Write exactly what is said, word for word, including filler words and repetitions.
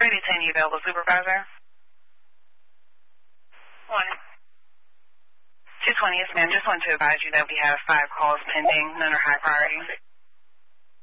Brady ten, you available supervisor? One. two twenty, yes ma'am. Just wanted to advise you that we have five calls pending. None are high priority.